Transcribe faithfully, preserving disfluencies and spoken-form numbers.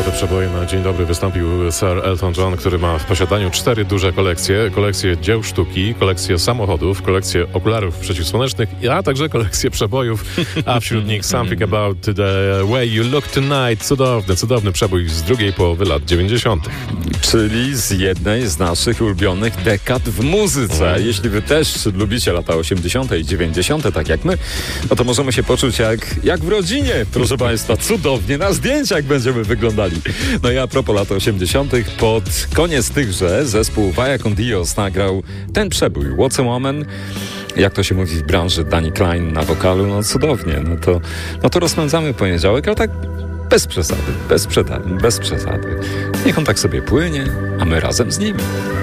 Złote przeboje na dzień dobry wystąpił Sir Elton John, który ma w posiadaniu cztery duże kolekcje. Kolekcję dzieł sztuki, kolekcję samochodów, kolekcję okularów przeciwsłonecznych, a także kolekcję przebojów, a wśród nich Something About the Way You Look Tonight. Cudowny, cudowny przebój z drugiej połowy lat dziewięćdziesiątych. Czyli z jednej z naszych ulubionych dekad w muzyce. Mm. Jeśli wy też lubicie lata osiemdziesiąte i dziewięćdziesiąte, tak jak my, no to możemy się poczuć jak, jak w rodzinie, proszę Państwa. Cudownie na zdjęciach będziemy wyglądali. No i a propos lat osiemdziesiątych, pod koniec tychże zespół Vaya con Dios nagrał ten przebój What's a Woman. Jak to się mówi w branży, Danny Klein na wokalu, no cudownie. No to, no to rozpędzamy poniedziałek, ale tak bez przesady, bez przesady, bez przesady. Niech on tak sobie płynie, a my razem z nim.